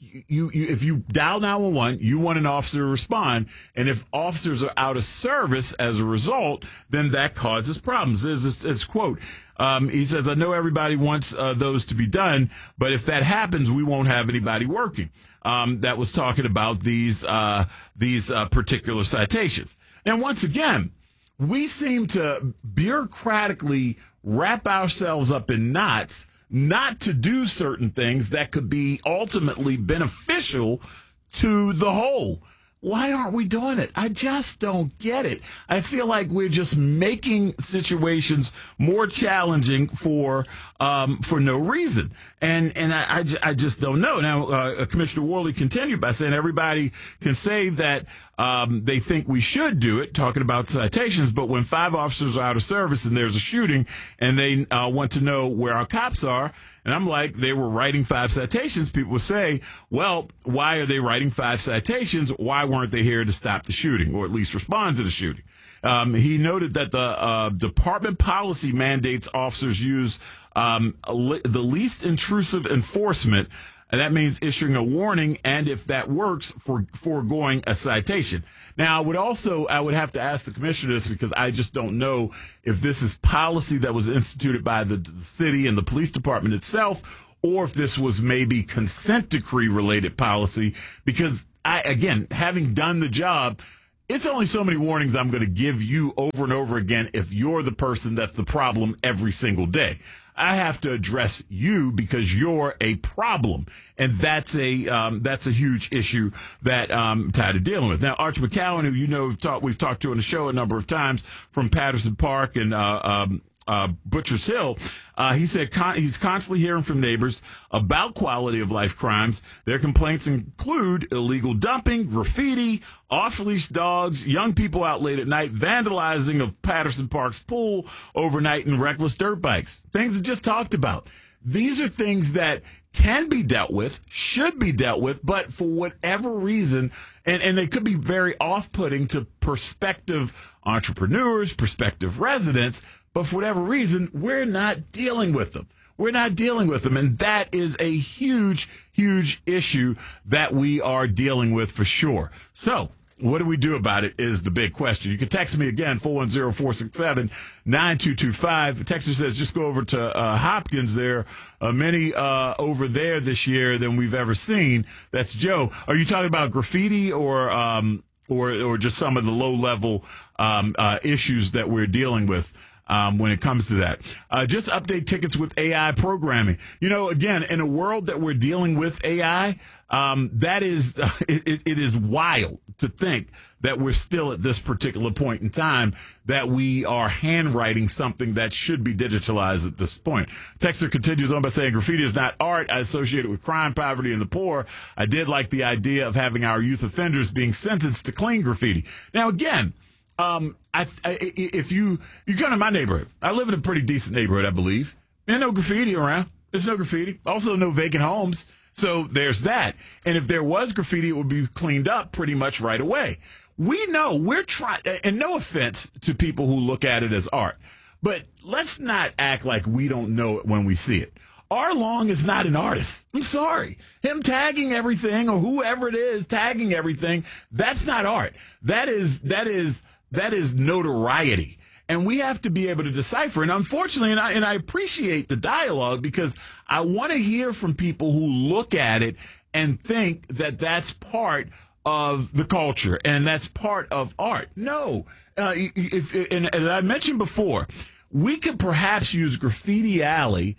you, you if you dial nine one one, you want an officer to respond, and if officers are out of service as a result, then that causes problems. There's this, this quote. Um, he says, I know everybody wants uh, those to be done, but if that happens, we won't have anybody working. Um, that was talking about these uh, these uh, particular citations. And once again, we seem to bureaucratically wrap ourselves up in knots not to do certain things that could be ultimately beneficial to the whole. Why aren't we doing it? I just don't get it. I feel like we're just making situations more challenging for um, for no reason. And and I, I, I just don't know. Now, uh, Commissioner Worley continued by saying everybody can say that um, they think we should do it, talking about citations, but when five officers are out of service and there's a shooting and they uh, want to know where our cops are, and I'm like, they were writing five citations. People would say, well, why are they writing five citations? Why weren't they here to stop the shooting or at least respond to the shooting? Um, he noted that the uh, department policy mandates officers use um, li- the least intrusive enforcement. And that means issuing a warning, and if that works, for foregoing a citation. Now, I would also, I would have to ask the commissioner this because I just don't know if this is policy that was instituted by the, the city and the police department itself, or if this was maybe consent decree related policy. Because I, again, having done the job, it's only so many warnings I'm going to give you over and over again if you're the person that's the problem every single day. I have to address you because you're a problem, and that's a um, that's a huge issue that um, I'm tired of dealing with. Now, Arch McCowan, who you know we've talked, we've talked to on the show a number of times from Patterson Park and uh, um, uh, Butchers Hill, uh, he said con- he's constantly hearing from neighbors about quality of life crimes. Their complaints include illegal dumping, graffiti, off-leash dogs, young people out late at night, vandalizing of Patterson Park's pool overnight, and reckless dirt bikes. Things I just talked about. These are things that can be dealt with, should be dealt with, but for whatever reason, and, and they could be very off-putting to prospective entrepreneurs, prospective residents, but for whatever reason, we're not dealing with them. We're not dealing with them, and that is a huge, huge issue that we are dealing with for sure. So, what do we do about it is the big question. You can text me again, four one zero, four six seven, nine two two five. The texter says just go over to uh, Hopkins. There are many uh, over there this year than we've ever seen. That's Joe. Are you talking about graffiti or um, or, or just some of the low-level um, uh, issues that we're dealing with? Um, when it comes to that. Uh, just update tickets with A I programming. You know, again, in a world that we're dealing with A I, um, that is, uh, it, it is wild to think that we're still at this particular point in time that we are handwriting something that should be digitalized at this point. Texter continues on by saying, graffiti is not art. I associate it with crime, poverty, and the poor. I did like the idea of having our youth offenders being sentenced to clean graffiti. Now, again, Um, I, I, if you, you come to my neighborhood, I live in a pretty decent neighborhood, I believe. There's no graffiti around. There's no graffiti. Also, no vacant homes. So there's that. And if there was graffiti, it would be cleaned up pretty much right away. We know we're trying, and no offense to people who look at it as art, but let's not act like we don't know it when we see it. R. Long is not an artist. I'm sorry. Him tagging everything, or whoever it is tagging everything, that's not art. That is, that is, That is notoriety, and we have to be able to decipher. And unfortunately, and I, and I appreciate the dialogue because I want to hear from people who look at it and think that that's part of the culture and that's part of art. No, uh, if, and as I mentioned before, we could perhaps use Graffiti Alley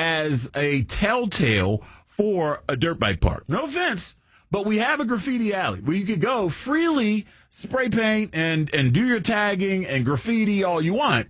as a telltale for a dirt bike park. No offense. But we have a graffiti alley where you could go freely spray paint and, and do your tagging and graffiti all you want.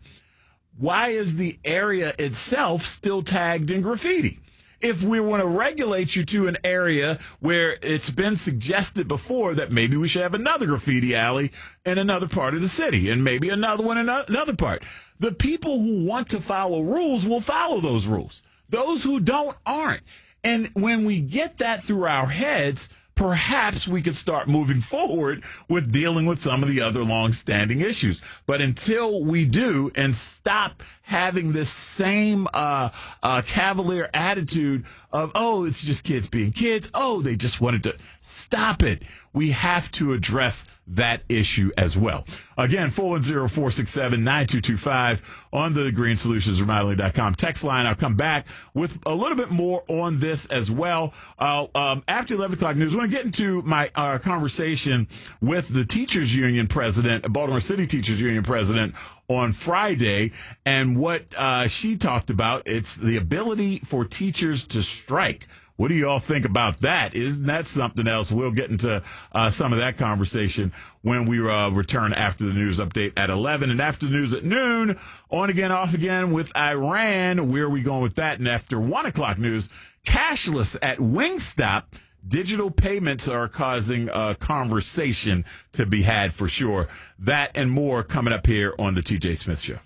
Why is the area itself still tagged in graffiti? If we want to regulate you to an area where it's been suggested before that maybe we should have another graffiti alley in another part of the city and maybe another one in another part. The people who want to follow rules will follow those rules. Those who don't aren't. And when we get that through our heads, perhaps we could start moving forward with dealing with some of the other long-standing issues. But until we do and stop having this same uh, uh, cavalier attitude of, oh, it's just kids being kids. Oh, they just wanted to stop it. We have to address that issue as well. Again, four one zero, four six seven, nine two two five on the green solutions remodeling dot com text line. I'll come back with a little bit more on this as well. Uh, um, after eleven o'clock news, I want to get into my uh, conversation with the Teachers Union president, Baltimore City Teachers Union president, on Friday, and what uh, she talked about. It's the ability for teachers to strike. What do you all think about that? Isn't that something else? We'll get into uh, some of that conversation when we uh, return after the news update at eleven. And after the news at noon, on again, off again with Iran. Where are we going with that? And after one o'clock news, cashless at Wingstop. Digital payments are causing a conversation to be had for sure. That and more coming up here on the T J Smith Show.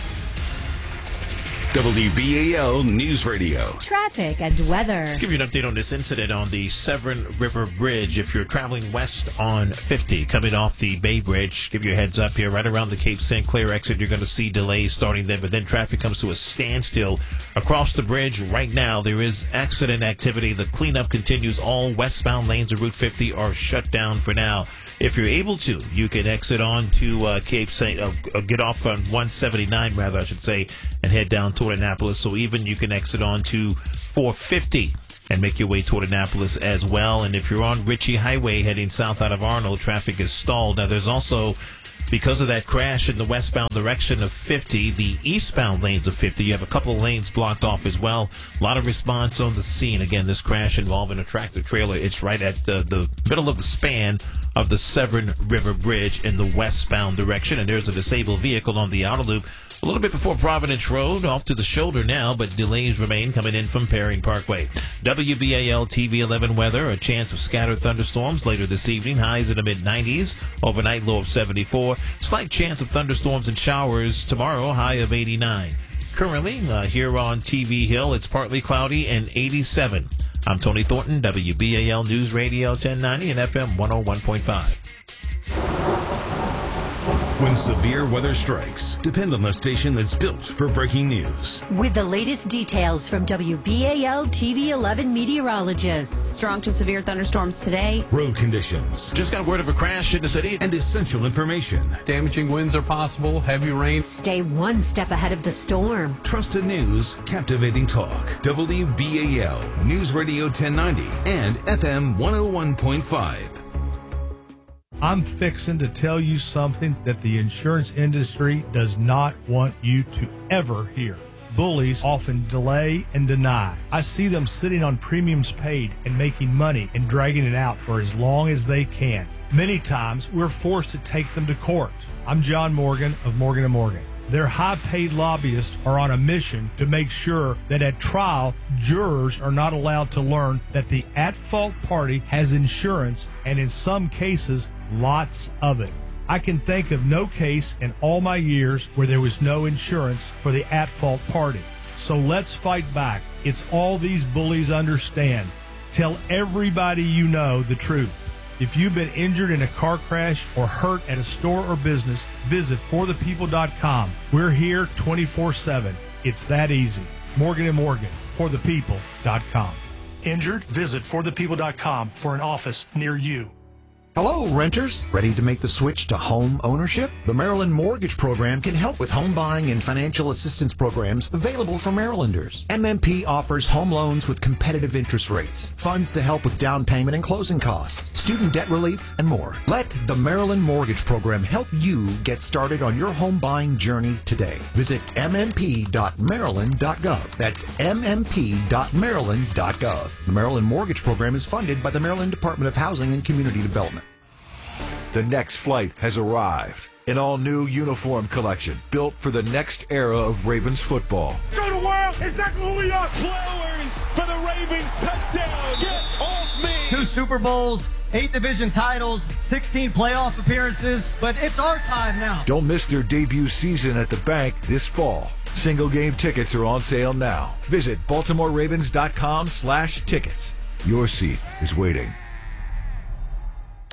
W B A L News Radio. Traffic and weather. Let's give you an update on this incident on the Severn River Bridge. If you're traveling west on fifty, coming off the Bay Bridge, give you a heads up here. Right around the Cape Saint Clair exit, you're going to see delays starting there, but then traffic comes to a standstill across the bridge. Right now, there is accident activity. The cleanup continues. All westbound lanes of Route fifty are shut down for now. If you're able to, you can exit on to uh, Cape Saint, uh, get off on one seventy-nine, rather, I should say, and head down toward Annapolis. So even you can exit on to four fifty and make your way toward Annapolis as well. And if you're on Ritchie Highway heading south out of Arnold, traffic is stalled. Now, there's also, because of that crash in the westbound direction of fifty, the eastbound lanes of fifty, you have a couple of lanes blocked off as well. A lot of response on the scene. Again, this crash involving a tractor trailer. It's right at the, the middle of the span of the Severn River Bridge in the westbound direction. And there's a disabled vehicle on the outer loop a little bit before Providence Road, off to the shoulder now, but delays remain coming in from Perrine Parkway. W B A L T V eleven weather, a chance of scattered thunderstorms later this evening, highs in the mid nineties, overnight low of seventy-four. Slight chance of thunderstorms and showers tomorrow, high of eighty-nine. Currently, uh, here on T V Hill, it's partly cloudy and eighty-seven. I'm Tony Thornton, W B A L News Radio ten ninety and F M one oh one point five. When severe weather strikes, depend on the station that's built for breaking news. With the latest details from W B A L T V eleven meteorologists. Strong to severe thunderstorms today. Road conditions. Just got word of a crash in the city. And essential information. Damaging winds are possible, heavy rain. Stay one step ahead of the storm. Trusted news, captivating talk. W B A L News Radio ten ninety and F M one oh one point five. I'm fixing to tell you something that the insurance industry does not want you to ever hear. Bullies often delay and deny. I see them sitting on premiums paid and making money and dragging it out for as long as they can. Many times, we're forced to take them to court. I'm John Morgan of Morgan and Morgan. Their high-paid lobbyists are on a mission to make sure that at trial, jurors are not allowed to learn that the at-fault party has insurance, and in some cases, lots of it. I can think of no case in all my years where there was no insurance for the at-fault party. So let's fight back. It's all these bullies understand. Tell everybody you know the truth. If you've been injured in a car crash or hurt at a store or business, visit for the people dot com. We're here twenty-four seven. It's that easy. Morgan and Morgan, for the people dot com. Injured? Visit for the people dot com for an office near you. Hello, renters. Ready to make the switch to home ownership? The Maryland Mortgage Program can help with home buying and financial assistance programs available for Marylanders. M M P offers home loans with competitive interest rates, funds to help with down payment and closing costs, student debt relief, and more. Let the Maryland Mortgage Program help you get started on your home buying journey today. Visit m m p dot maryland dot gov. That's m m p dot maryland dot gov. The Maryland Mortgage Program is funded by the Maryland Department of Housing and Community Development. The next flight has arrived. An all-new uniform collection built for the next era of Ravens football. Show the world exactly who we are. Flowers for the Ravens touchdown. Get off me. Two Super Bowls, eight division titles, sixteen playoff appearances, but it's our time now. Don't miss their debut season at the bank this fall. Single game tickets are on sale now. Visit baltimore ravens dot com slash tickets. Your seat is waiting.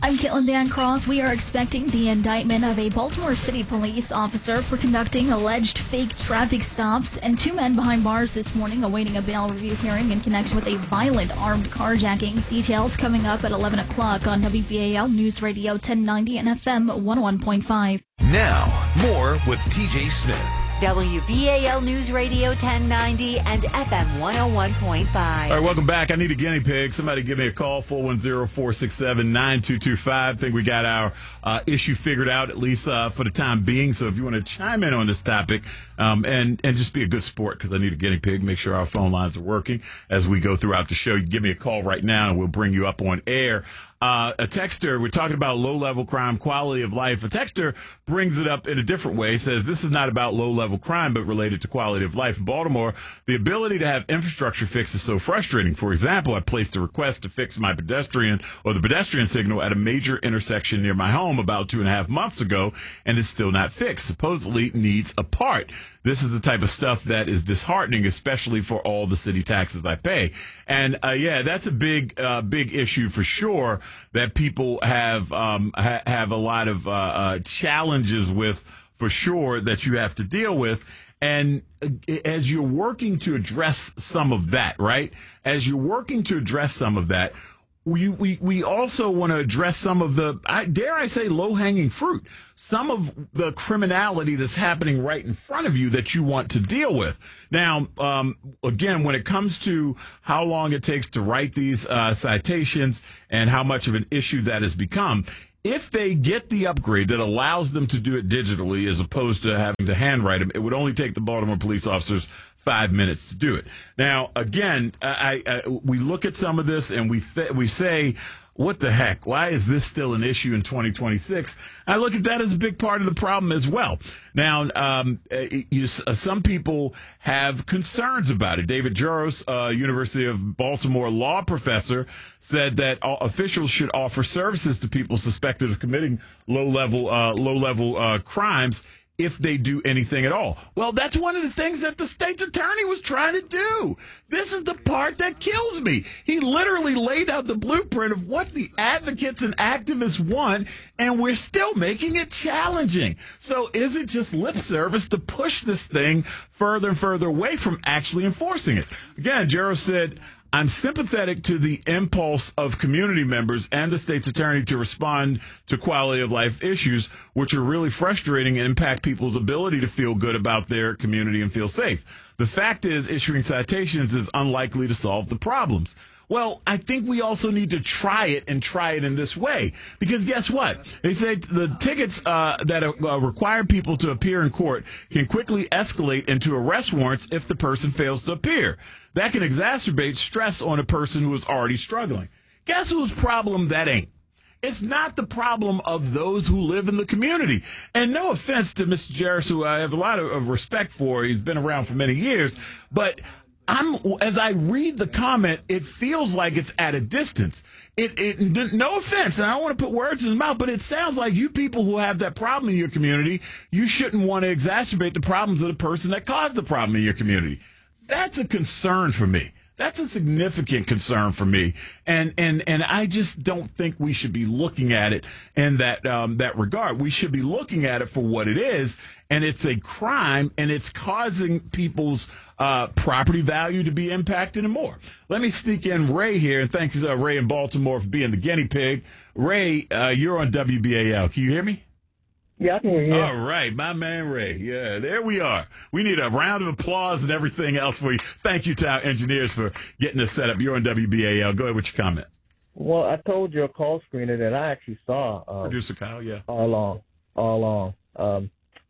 I'm Caitlin Dancroft. We are expecting the indictment of a Baltimore City police officer for conducting alleged fake traffic stops and two men behind bars this morning awaiting a bail review hearing in connection with a violent armed carjacking. Details coming up at eleven o'clock on W B A L News Radio ten ninety and F M one oh one point five. Now, more with T J Smith. W B A L News Radio ten ninety and F M one oh one point five. All right, welcome back. I need a guinea pig. Somebody give me a call, four one zero, four six seven, nine two two five. I think we got our uh, issue figured out, at least uh, for the time being. So if you want to chime in on this topic um, and, and just be a good sport, because I need a guinea pig, make sure our phone lines are working as we go throughout the show. You give me a call right now, and we'll bring you up on air. Uh, a texter, we're talking about low-level crime, quality of life. A texter brings it up in a different way, says this is not about low-level crime, but related to quality of life. In Baltimore, the ability to have infrastructure fixed is so frustrating. For example, I placed a request to fix my pedestrian or the pedestrian signal at a major intersection near my home about two and a half months ago, and it's still not fixed. Supposedly needs a part. This is the type of stuff that is disheartening, especially for all the city taxes I pay. And, uh, yeah, that's a big, uh, big issue for sure that people have, um, ha- have a lot of, uh, uh, challenges with for sure that you have to deal with. And uh, as you're working to address some of that, right? As you're working to address some of that, We, we we also want to address some of the, I, dare I say, low-hanging fruit, some of the criminality that's happening right in front of you that you want to deal with. Now, um, again, when it comes to how long it takes to write these uh, citations and how much of an issue that has become, if they get the upgrade that allows them to do it digitally as opposed to having to handwrite them, it would only take the Baltimore police officers five minutes to do it. Now, again, I, I, we look at some of this and we th- we say, what the heck? Why is this still an issue in twenty twenty-six? I look at that as a big part of the problem as well. Now, um, you, uh, some people have concerns about it. David Juros, uh, University of Baltimore law professor, said that all officials should offer services to people suspected of committing low-level uh, low-level uh, crimes if they do anything at all. Well, that's one of the things that the state's attorney was trying to do. This is the part that kills me. He literally laid out the blueprint of what the advocates and activists want, and we're still making it challenging. So is it just lip service to push this thing further and further away from actually enforcing it? Again, Jarrow said, I'm sympathetic to the impulse of community members and the state's attorney to respond to quality of life issues, which are really frustrating and impact people's ability to feel good about their community and feel safe. The fact is, issuing citations is unlikely to solve the problems. Well, I think we also need to try it and try it in this way. Because guess what? They say the tickets uh, that uh, require people to appear in court can quickly escalate into arrest warrants if the person fails to appear. That can exacerbate stress on a person who is already struggling. Guess whose problem that ain't? It's not the problem of those who live in the community. And no offense to Mister Jarris, who I have a lot of, of respect for. He's been around for many years. But I'm, as I read the comment, it feels like it's at a distance. It, it, no offense, and I don't want to put words in his mouth, but it sounds like you people who have that problem in your community, you shouldn't want to exacerbate the problems of the person that caused the problem in your community. That's a concern for me. That's a significant concern for me, and and and I just don't think we should be looking at it in that um, that regard. We should be looking at it for what it is, and it's a crime, and it's causing people's uh, property value to be impacted and more. Let me sneak in Ray here, and thanks uh, Ray in Baltimore for being the guinea pig. Ray, uh, you're on W B A L. Can you hear me? Yeah, I can hear you. All right, my man Ray. Yeah, there we are. We need a round of applause and everything else for you. Thank you to our engineers for getting us set up. You're on W B A L. Go ahead with your comment. Well, I told your call screener that I actually saw um, Producer Kyle, yeah. All along, all along. Um,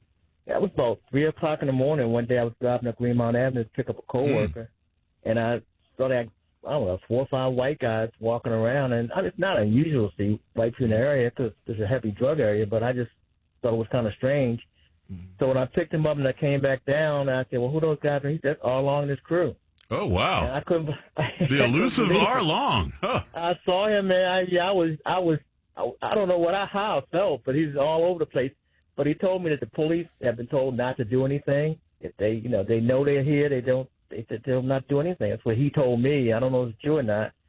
it was about three o'clock in the morning. One day I was driving up Greenmount Avenue to pick up a coworker, mm. and I saw that I don't know four or five white guys walking around, and it's not unusual to see white people in the area because it's a heavy drug area, but I just thought it was kind of strange. Mm-hmm. So when I picked him up and I came back down, I said, well, who are those guys? And he said, Arlong and his crew. Oh, wow. And I couldn't. The elusive Arlong. Huh. I saw him, man. I, yeah, I was, I was, I, I don't know what I, how I felt, but he's all over the place. But he told me that the police have been told not to do anything. If they, you know, they know they're here, they don't, they, they'll not do anything. That's what he told me. I don't know if it's true or not.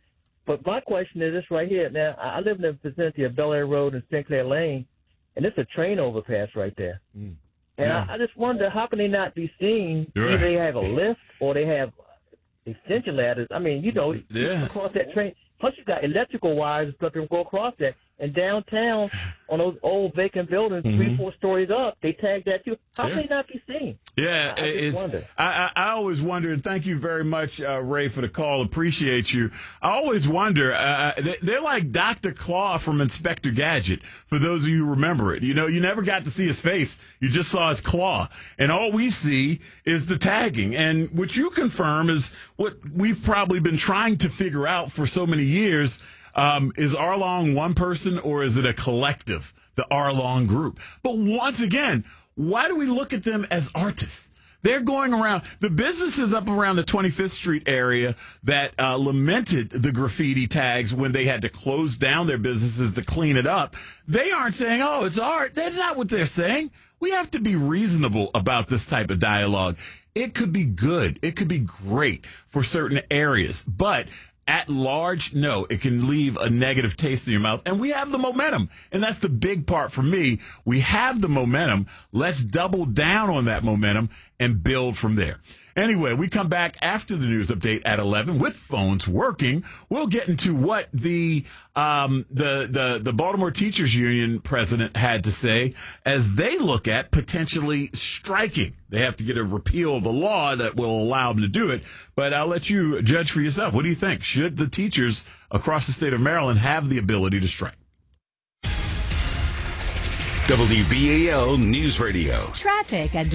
But my question is this right here. Now, I live in the vicinity of Bel Air Road and Sinclair Lane, and it's a train overpass right there. Mm. And yeah. I, I just wonder, how can they not be seen? Right. Either they have a lift or they have extension ladders. I mean, you know, yeah. across that train. Plus, you got electrical wires and stuff that go across that. And downtown, on those old vacant buildings, mm-hmm. three, four stories up, they tag that too. How yeah. can they not be seen? Yeah, I, I it's. wonder. I, I, I always wonder, and thank you very much, uh, Ray, for the call. Appreciate you. I always wonder. Uh, they, they're like Doctor Claw from Inspector Gadget. For those of you who remember it, you know, you never got to see his face; you just saw his claw, and all we see is the tagging. And what you confirm is what we've probably been trying to figure out for so many years. Um, is Arlong one person or is it a collective, the Arlong group? But once again, why do we look at them as artists? They're going around. The businesses up around the twenty-fifth Street area that uh, lamented the graffiti tags when they had to close down their businesses to clean it up, they aren't saying, oh, it's art. That's not what they're saying. We have to be reasonable about this type of dialogue. It could be good. It could be great for certain areas, but at large, no, it can leave a negative taste in your mouth. And we have the momentum. And that's the big part for me. We have the momentum. Let's double down on that momentum and build from there. Anyway, we come back after the news update at eleven with phones working. We'll get into what the um, the the the Baltimore Teachers Union president had to say as they look at potentially striking. They have to get a repeal of a law that will allow them to do it. But I'll let you judge for yourself. What do you think? Should the teachers across the state of Maryland have the ability to strike? W B A L News Radio. Traffic and